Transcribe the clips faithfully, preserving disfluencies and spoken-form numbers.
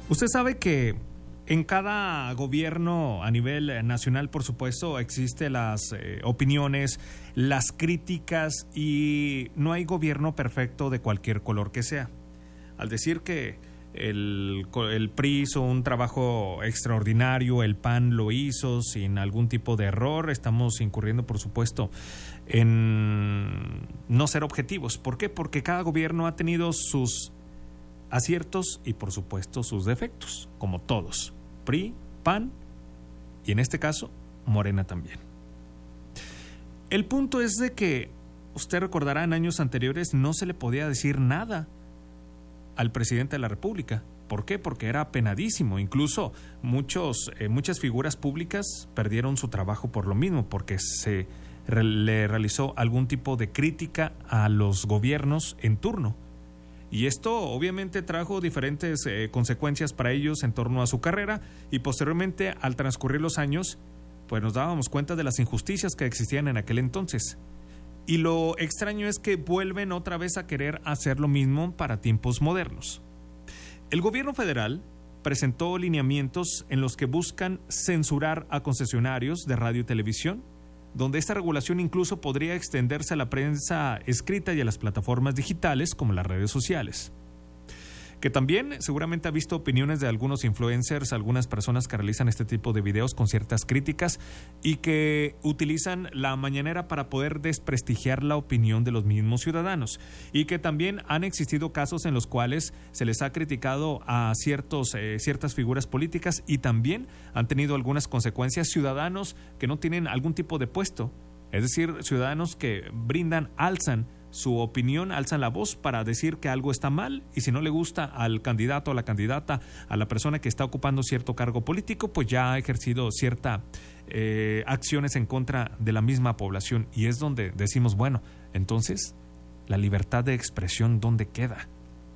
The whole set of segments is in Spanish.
Usted sabe que en cada gobierno a nivel nacional, por supuesto, existen las eh, opiniones, las críticas, y no hay gobierno perfecto de cualquier color que sea. Al decir que el, el P R I hizo un trabajo extraordinario, el P A N lo hizo sin algún tipo de error, estamos incurriendo, por supuesto, en no ser objetivos. ¿Por qué? Porque cada gobierno ha tenido sus aciertos y, por supuesto, sus defectos, como todos. P R I, P A N y, en este caso, Morena también. El punto es de que, usted recordará, en años anteriores no se le podía decir nada al presidente de la República. ¿Por qué? Porque era penadísimo. Incluso muchos, eh, muchas figuras públicas perdieron su trabajo por lo mismo, porque se re- le realizó algún tipo de crítica a los gobiernos en turno. Y esto obviamente trajo diferentes eh, consecuencias para ellos en torno a su carrera, y posteriormente, al transcurrir los años, pues nos dábamos cuenta de las injusticias que existían en aquel entonces. Y lo extraño es que vuelven otra vez a querer hacer lo mismo para tiempos modernos. El gobierno federal presentó lineamientos en los que buscan censurar a concesionarios de radio y televisión, donde esta regulación incluso podría extenderse a la prensa escrita y a las plataformas digitales como las redes sociales. Que también seguramente ha visto opiniones de algunos influencers, algunas personas que realizan este tipo de videos con ciertas críticas y que utilizan la mañanera para poder desprestigiar la opinión de los mismos ciudadanos, y que también han existido casos en los cuales se les ha criticado a ciertos, eh, ciertas figuras políticas, y también han tenido algunas consecuencias ciudadanos que no tienen algún tipo de puesto, es decir, ciudadanos que brindan, alzan su opinión, alzan la voz para decir que algo está mal, y si no le gusta al candidato, a la candidata, a la persona que está ocupando cierto cargo político, pues ya ha ejercido ciertas eh, acciones en contra de la misma población. Y es donde decimos, bueno, entonces, ¿la libertad de expresión dónde queda?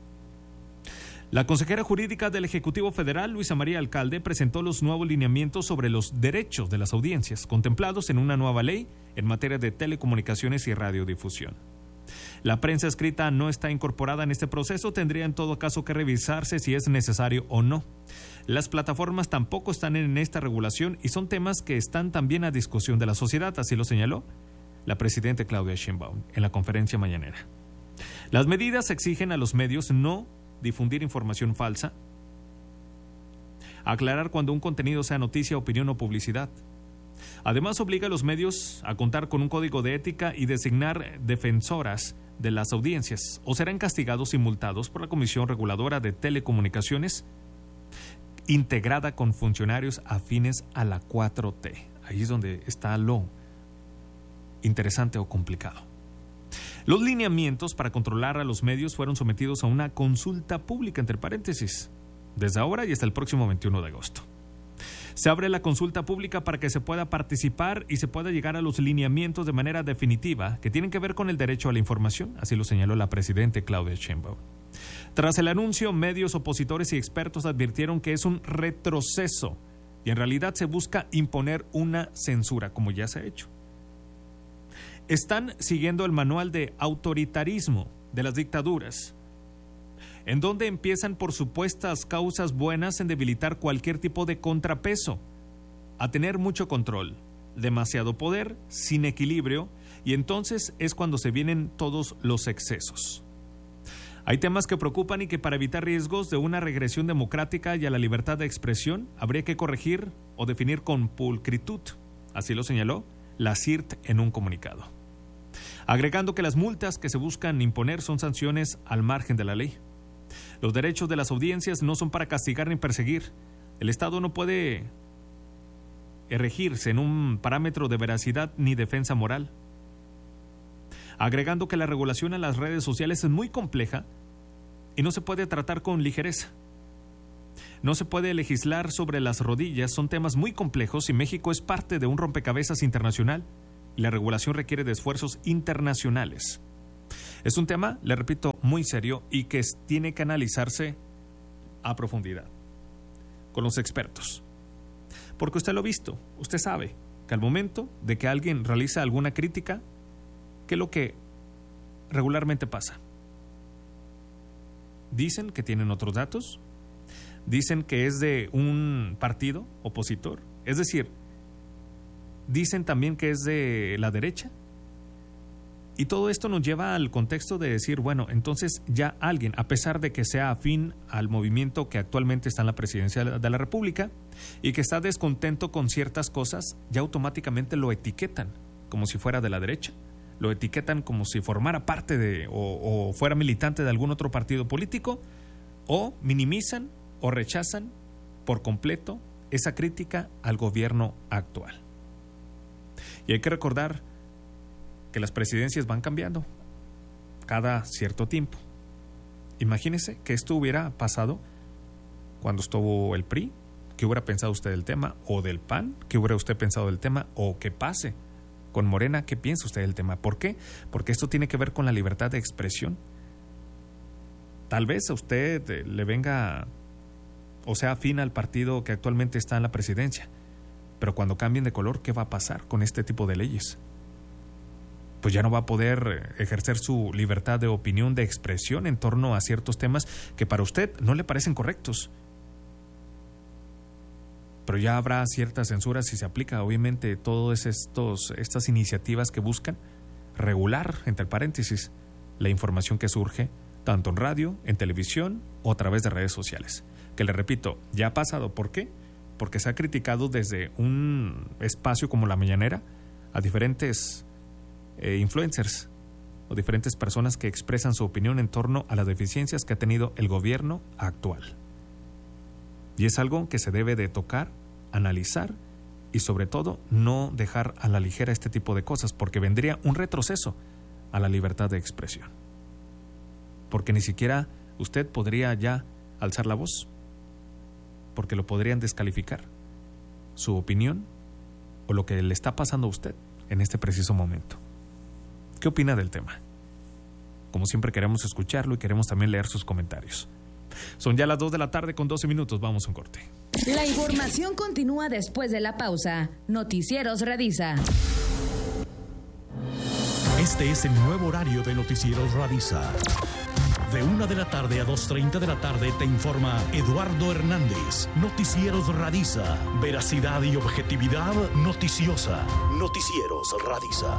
La consejera jurídica del Ejecutivo Federal, Luisa María Alcalde, presentó los nuevos lineamientos sobre los derechos de las audiencias, contemplados en una nueva ley en materia de telecomunicaciones y radiodifusión. La prensa escrita no está incorporada en este proceso, tendría en todo caso que revisarse si es necesario o no. Las plataformas tampoco están en esta regulación y son temas que están también a discusión de la sociedad, así lo señaló la presidenta Claudia Sheinbaum en la conferencia mañanera. Las medidas exigen a los medios no difundir información falsa, aclarar cuando un contenido sea noticia, opinión o publicidad. Además, obliga a los medios a contar con un código de ética y designar defensoras de las audiencias, o serán castigados y multados por la Comisión Reguladora de Telecomunicaciones, integrada con funcionarios afines a la cuatro T. Ahí es donde está lo interesante o complicado. Los lineamientos para controlar a los medios fueron sometidos a una consulta pública, entre paréntesis, desde ahora y hasta el próximo veintiuno de agosto. Se abre la consulta pública para que se pueda participar y se pueda llegar a los lineamientos de manera definitiva que tienen que ver con el derecho a la información, así lo señaló la presidenta Claudia Sheinbaum. Tras el anuncio, medios opositores y expertos advirtieron que es un retroceso y en realidad se busca imponer una censura, como ya se ha hecho. Están siguiendo el manual de autoritarismo de las dictaduras, en donde empiezan por supuestas causas buenas en debilitar cualquier tipo de contrapeso, a tener mucho control, demasiado poder, sin equilibrio, y entonces es cuando se vienen todos los excesos. Hay temas que preocupan y que, para evitar riesgos de una regresión democrática y a la libertad de expresión, habría que corregir o definir con pulcritud, así lo señaló la C I R T en un comunicado, agregando que las multas que se buscan imponer son sanciones al margen de la ley. Los derechos de las audiencias no son para castigar ni perseguir. El Estado no puede erigirse en un parámetro de veracidad ni defensa moral. Agregando que la regulación a las redes sociales es muy compleja y no se puede tratar con ligereza. No se puede legislar sobre las rodillas, son temas muy complejos y México es parte de un rompecabezas internacional y la regulación requiere de esfuerzos internacionales. Es un tema, le repito, muy serio y que tiene que analizarse a profundidad con los expertos. Porque usted lo ha visto, usted sabe que al momento de que alguien realiza alguna crítica, ¿qué es lo que regularmente pasa? Dicen que tienen otros datos, dicen que es de un partido opositor. Es decir, dicen también que es de la derecha. Y todo esto nos lleva al contexto de decir, bueno, entonces ya alguien, a pesar de que sea afín al movimiento que actualmente está en la presidencia de la República y que está descontento con ciertas cosas, ya automáticamente lo etiquetan como si fuera de la derecha, lo etiquetan como si formara parte de o, o fuera militante de algún otro partido político, o minimizan o rechazan por completo esa crítica al gobierno actual. Y hay que recordar que las presidencias van cambiando cada cierto tiempo. Imagínese que esto hubiera pasado cuando estuvo el P R I. ¿Qué hubiera pensado usted del tema? O del P A N, ¿qué hubiera usted pensado del tema? O que pase con Morena, ¿qué piensa usted del tema? ¿Por qué? Porque esto tiene que ver con la libertad de expresión. Tal vez a usted le venga o sea afín al partido que actualmente está en la presidencia, pero cuando cambien de color, ¿qué va a pasar con este tipo de leyes? Pues ya no va a poder ejercer su libertad de opinión, de expresión en torno a ciertos temas que para usted no le parecen correctos. Pero ya habrá cierta censura si se aplica, obviamente, todas estos, estas iniciativas que buscan regular, entre paréntesis, la información que surge tanto en radio, en televisión o a través de redes sociales. Que le repito, ya ha pasado. ¿Por qué? Porque se ha criticado desde un espacio como La Mañanera a diferentes Eh, influencers o diferentes personas que expresan su opinión en torno a las deficiencias que ha tenido el gobierno actual. Y es algo que se debe de tocar, analizar y sobre todo no dejar a la ligera este tipo de cosas, porque vendría un retroceso a la libertad de expresión. Porque ni siquiera usted podría ya alzar la voz, porque lo podrían descalificar, su opinión o lo que le está pasando a usted en este preciso momento. ¿Qué opina del tema? Como siempre queremos escucharlo y queremos también leer sus comentarios. Son ya las dos de la tarde con doce minutos, vamos a un corte. La información continúa después de la pausa. Noticieros Radisa. Este es el nuevo horario de Noticieros Radisa. De una de la tarde a dos treinta de la tarde te informa Eduardo Hernández. Noticieros Radisa. Veracidad y objetividad noticiosa. Noticieros Radisa.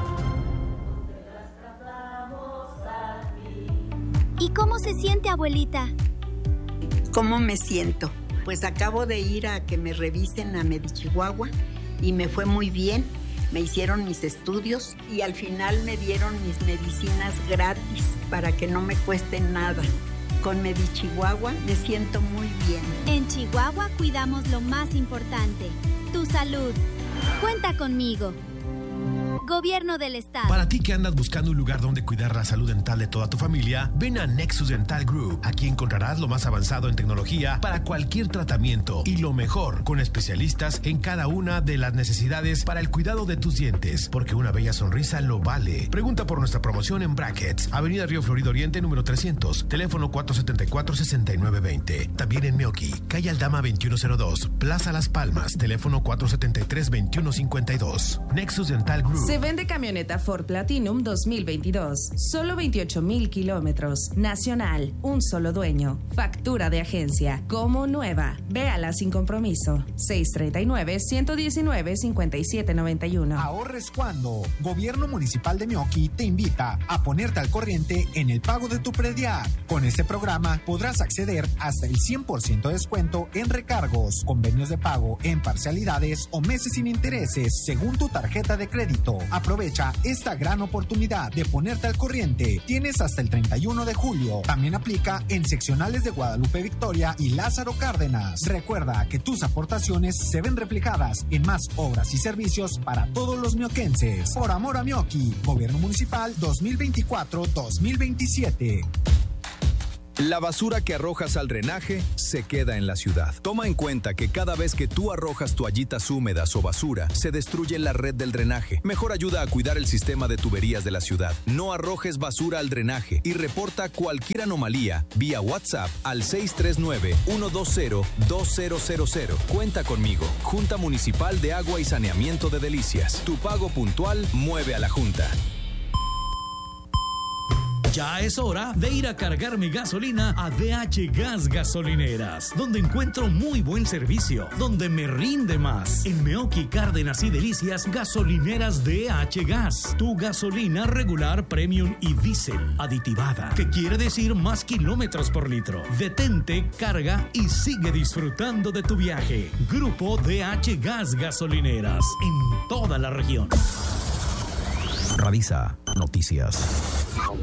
¿Y cómo se siente, abuelita? ¿Cómo me siento? Pues acabo de ir a que me revisen a Medichihuahua y me fue muy bien. Me hicieron mis estudios y al final me dieron mis medicinas gratis para que no me cuesten nada. Con Medichihuahua me siento muy bien. En Chihuahua cuidamos lo más importante, tu salud. Cuenta conmigo. Gobierno del Estado. Para ti que andas buscando un lugar donde cuidar la salud dental de toda tu familia, ven a Nexus Dental Group. Aquí encontrarás lo más avanzado en tecnología para cualquier tratamiento y lo mejor, con especialistas en cada una de las necesidades para el cuidado de tus dientes, porque una bella sonrisa lo vale. Pregunta por nuestra promoción en Brackets, Avenida Río Florido Oriente, número trescientos, teléfono cuatro siete cuatro, seis nueve dos cero. También en Meoqui, calle Aldama veintiuno cero dos, Plaza Las Palmas, teléfono cuatro siete tres, veintiuno cincuenta y dos. Nexus Dental Group. Se vende camioneta Ford Platinum dos mil veintidós. Solo veintiocho mil kilómetros. Nacional. Un solo dueño. Factura de agencia. Como nueva. Véala sin compromiso. seis tres nueve, uno uno nueve, cinco siete nueve uno. Ahorres cuando. Gobierno Municipal de Meoqui te invita a ponerte al corriente en el pago de tu predial. Con este programa podrás acceder hasta el cien por ciento de descuento en recargos, convenios de pago en parcialidades o meses sin intereses según tu tarjeta de crédito. Aprovecha esta gran oportunidad de ponerte al corriente. Tienes hasta el treinta y uno de julio. También aplica en seccionales de Guadalupe Victoria y Lázaro Cárdenas. Recuerda que tus aportaciones se ven reflejadas en más obras y servicios para todos los mioquenses. Por amor a Meoqui, Gobierno Municipal dos mil veinticuatro dos mil veintisiete. La basura que arrojas al drenaje se queda en la ciudad. Toma en cuenta que cada vez que tú arrojas toallitas húmedas o basura, se destruye la red del drenaje. Mejor ayuda a cuidar el sistema de tuberías de la ciudad. No arrojes basura al drenaje y reporta cualquier anomalía vía WhatsApp al seis tres nueve, uno dos cero, dos cero cero cero. Cuenta conmigo. Junta Municipal de Agua y Saneamiento de Delicias. Tu pago puntual mueve a la Junta. Ya es hora de ir a cargar mi gasolina a D H Gas Gasolineras, donde encuentro muy buen servicio, donde me rinde más. En Meoqui, Cárdenas y Delicias, gasolineras D H Gas. Tu gasolina regular, premium y diésel aditivada, que quiere decir más kilómetros por litro. Detente, carga y sigue disfrutando de tu viaje. Grupo D H Gas Gasolineras, en toda la región. Radisa Noticias.